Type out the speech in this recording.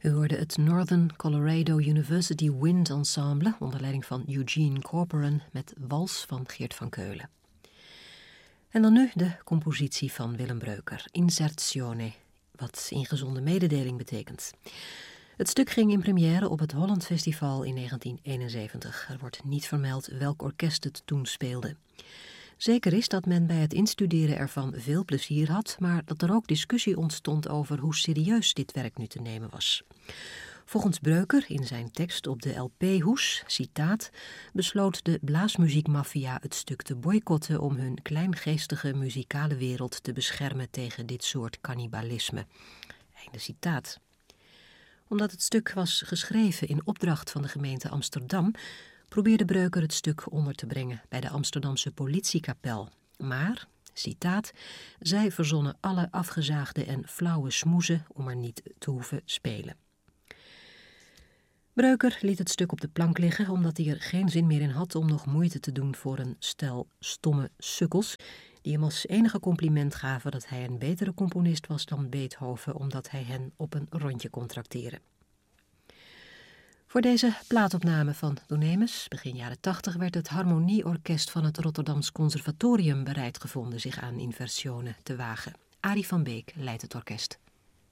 U hoorde het Northern Colorado University Wind Ensemble onder leiding van Eugene Corporan met Wals van Geert van Keulen. En dan nu de compositie van Willem Breuker, Inserzione, wat ingezonde mededeling betekent. Het stuk ging in première op het Holland Festival in 1971. Er wordt niet vermeld welk orkest het toen speelde. Zeker is dat men bij het instuderen ervan veel plezier had, maar dat er ook discussie ontstond over hoe serieus dit werk nu te nemen was. Volgens Breuker in zijn tekst op de LP-hoes, citaat, besloot de blaasmuziekmafia het stuk te boycotten om hun kleingeestige muzikale wereld te beschermen tegen dit soort cannibalisme. Einde citaat. Omdat het stuk was geschreven in opdracht van de gemeente Amsterdam, probeerde Breuker het stuk onder te brengen bij de Amsterdamse politiekapel. Maar, citaat, zij verzonnen alle afgezaagde en flauwe smoezen om er niet te hoeven spelen. Breuker liet het stuk op de plank liggen omdat hij er geen zin meer in had om nog moeite te doen voor een stel stomme sukkels die hem als enige compliment gaven dat hij een betere componist was dan Beethoven omdat hij hen op een rondje kon trakteren. Voor deze plaatopname van Donemus, begin jaren 80, werd het harmonieorkest van het Rotterdams Conservatorium bereid gevonden zich aan Inserzione te wagen. Arie van Beek leidt het orkest.